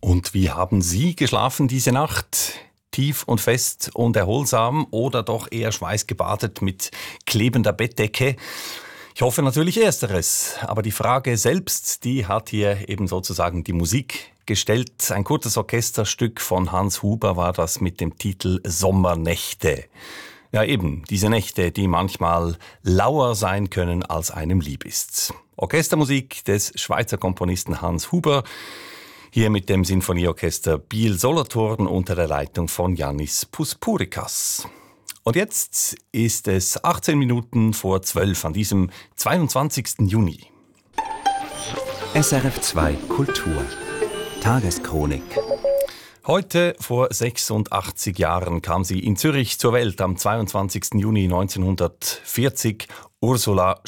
Und wie haben Sie geschlafen diese Nacht? Tief und fest und erholsam oder doch eher schweißgebadet mit klebender Bettdecke? Ich hoffe natürlich Ersteres, aber die Frage selbst, die hat hier eben sozusagen die Musik gestellt. Ein kurzes Orchesterstück von Hans Huber war das mit dem Titel Sommernächte. Ja eben, diese Nächte, die manchmal lauer sein können, als einem lieb ist. Orchestermusik des Schweizer Komponisten Hans Huber, hier mit dem Sinfonieorchester Biel-Solothurn unter der Leitung von Yannis Puspurikas. Und jetzt ist es 18 Minuten vor 12 an diesem 22. Juni. SRF 2 Kultur Tageschronik. Heute vor 86 Jahren kam sie in Zürich zur Welt am 22. Juni 1940, Ursula